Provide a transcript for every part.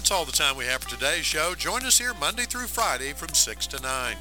that's all the time we have for today's show. Join us here Monday through Friday from 6 to 9.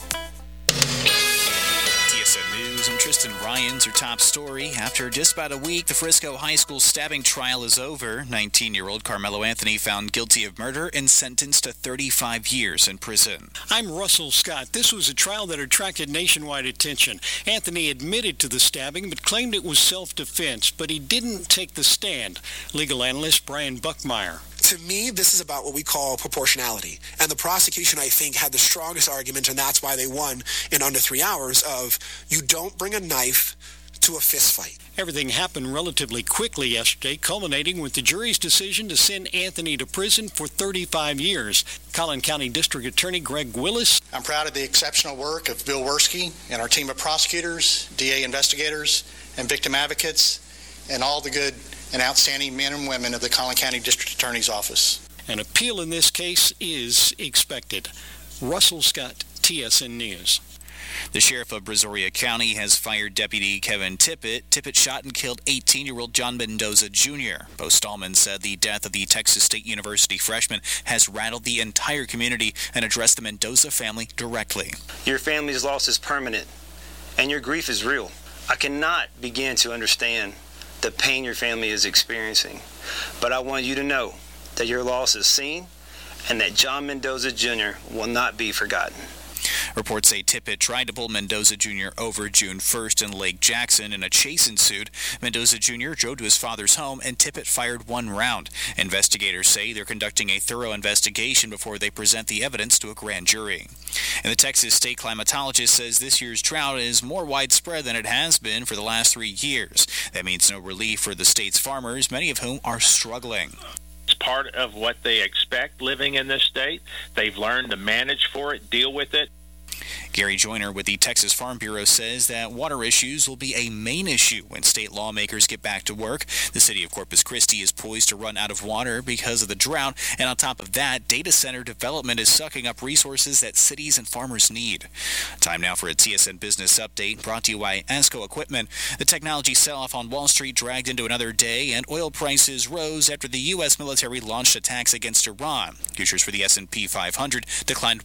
TSN News, I'm Tristan Ryans. Our top story. After just about a week, the Frisco High School stabbing trial is over. 19-year-old Carmelo Anthony found guilty of murder and sentenced to 35 years in prison. I'm Russell Scott. This was a trial that attracted nationwide attention. Anthony admitted to the stabbing but claimed it was self-defense, but he didn't take the stand. Legal analyst Brian Buckmeyer. To me, this is about what we call proportionality. And the prosecution, I think, had the strongest argument, and that's why they won in under 3 hours, of you don't bring a knife to a fist fight. Everything happened relatively quickly yesterday, culminating with the jury's decision to send Anthony to prison for 35 years. Collin County District Attorney Greg Willis. I'm proud of the exceptional work of Bill Werski and our team of prosecutors, DA investigators, and victim advocates, and all the good and outstanding men and women of the Collin County District Attorney's Office. An appeal in this case is expected. Russell Scott, TSN News. The sheriff of Brazoria County has fired Deputy Kevin Tippett. Tippett shot and killed 18-year-old John Mendoza Jr. Bo Stallman said the death of the Texas State University freshman has rattled the entire community and addressed the Mendoza family directly. Your family's loss is permanent, and your grief is real. I cannot begin to understand the pain your family is experiencing. But I want you to know that your loss is seen and that John Mendoza Jr. will not be forgotten. Reports say Tippett tried to pull Mendoza Jr. over June 1st in Lake Jackson and a chase ensued. Mendoza Jr. drove to his father's home and Tippett fired one round. Investigators say they're conducting a thorough investigation before they present the evidence to a grand jury. And the Texas state climatologist says this year's drought is more widespread than it has been for the last 3 years. That means no relief for the state's farmers, many of whom are struggling. It's part of what they expect living in this state. They've learned to manage for it, deal with it. Gary Joyner with the Texas Farm Bureau says that water issues will be a main issue when state lawmakers get back to work. The city of Corpus Christi is poised to run out of water because of the drought, and on top of that, data center development is sucking up resources that cities and farmers need. Time now for a TSN Business Update brought to you by ASCO Equipment. The technology sell-off on Wall Street dragged into another day, and oil prices rose after the U.S. military launched attacks against Iran. Futures for the S&P 500 declined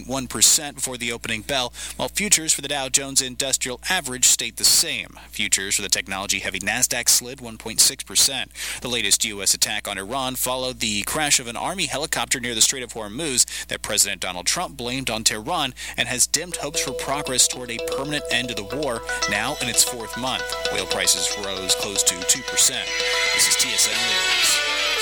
1.1% before the opening bell, while futures for the Dow Jones Industrial Average stayed the same. Futures for the technology-heavy Nasdaq slid 1.6%. The latest U.S. attack on Iran followed the crash of an Army helicopter near the Strait of Hormuz that President Donald Trump blamed on Tehran and has dimmed hopes for progress toward a permanent end to the war, now in its fourth month. Oil prices rose close to 2%. This is TSN News.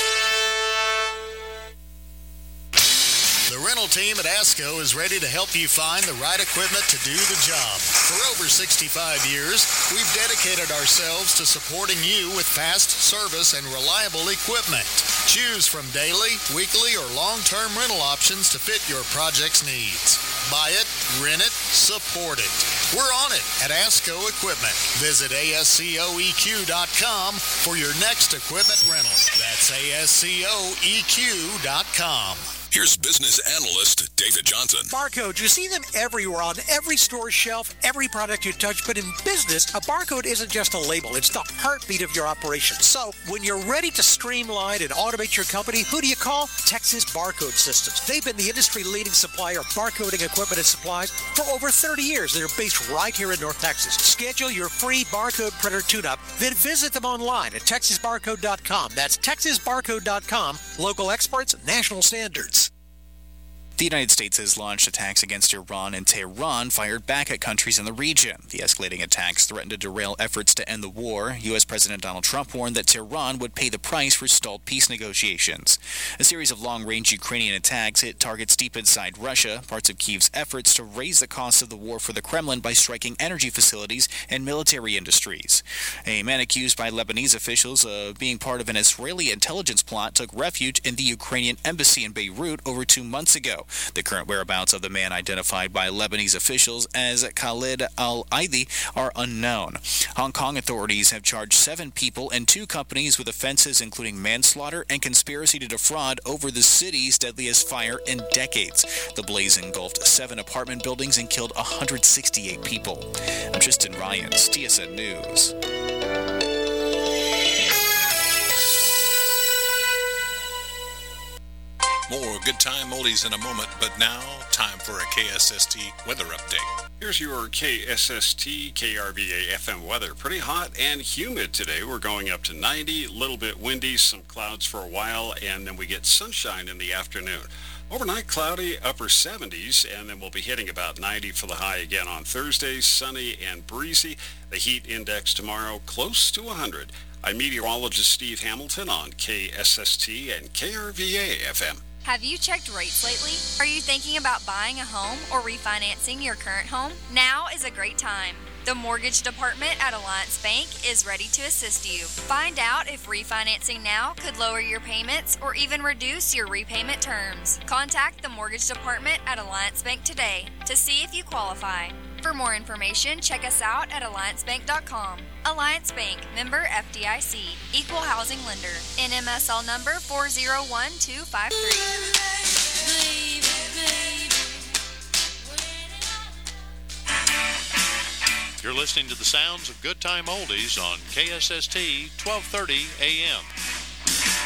The rental team at ASCO is ready to help you find the right equipment to do the job. For over 65 years, we've dedicated ourselves to supporting you with fast service and reliable equipment. Choose from daily, weekly, or long-term rental options to fit your project's needs. Buy it, rent it, support it. We're on it at ASCO Equipment. Visit ASCOEQ.com for your next equipment rental. That's ASCOEQ.com. Here's business analyst David Johnson. Barcode, you see them everywhere on every store shelf, every product you touch. But in business, a barcode isn't just a label. It's the heartbeat of your operation. So when you're ready to streamline and automate your company, who do you call? Texas Barcode Systems. They've been the industry-leading supplier of barcoding equipment and supplies for over 30 years. They're based right here in North Texas. Schedule your free barcode printer tune-up, then visit them online at TexasBarcode.com. That's TexasBarcode.com. Local experts, national standards. The United States has launched attacks against Iran, and Tehran fired back at countries in the region. The escalating attacks threatened to derail efforts to end the war. U.S. President Donald Trump warned that Tehran would pay the price for stalled peace negotiations. A series of long-range Ukrainian attacks hit targets deep inside Russia, parts of Kyiv's efforts to raise the cost of the war for the Kremlin by striking energy facilities and military industries. A man accused by Lebanese officials of being part of an Israeli intelligence plot took refuge in the Ukrainian embassy in Beirut over 2 months ago. The current whereabouts of the man, identified by Lebanese officials as Khalid al-Aidi, are unknown. Hong Kong authorities have charged 7 people and 2 companies with offenses including manslaughter and conspiracy to defraud over the city's deadliest fire in decades. The blaze engulfed 7 apartment buildings and killed 168 people. I'm Tristan Ryans, TSN News. More Good Time Oldies in a moment, but now, time for a KSST weather update. Here's your KSST KRVA FM weather. Pretty hot and humid today. We're going up to 90, a little bit windy, some clouds for a while, and then we get sunshine in the afternoon. Overnight cloudy, upper 70s, and then we'll be hitting about 90 for the high again on Thursday. Sunny and breezy. The heat index tomorrow close to 100. I'm meteorologist Steve Hamilton on KSST and KRVA FM. Have you checked rates lately? Are you thinking about buying a home or refinancing your current home? Now is a great time. The Mortgage Department at Alliance Bank is ready to assist you. Find out if refinancing now could lower your payments or even reduce your repayment terms. Contact the Mortgage Department at Alliance Bank today to see if you qualify. For more information, check us out at alliancebank.com. Alliance Bank, member FDIC, equal housing lender, NMSL number 401253. You're listening to the sounds of Good Time Oldies on KSST 1230 AM.